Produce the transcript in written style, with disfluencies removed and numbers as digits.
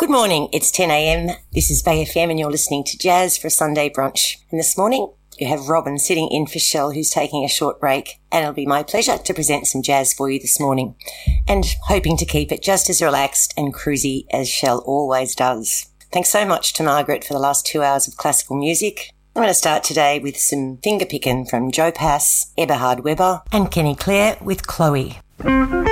Good morning, it's 10am. This is Bay FM and you're listening to Jazz for a Sunday brunch. And this morning you have Robin sitting in for Shell, who's taking a short break, and it'll be my pleasure to present some jazz for you this morning, and hoping to keep it just as relaxed and cruisy as Shell always does. Thanks so much to Margaret for the last 2 hours of classical music. I'm going to start today with some finger picking from Joe Pass, Eberhard Weber and Kenny Clare with Chloe.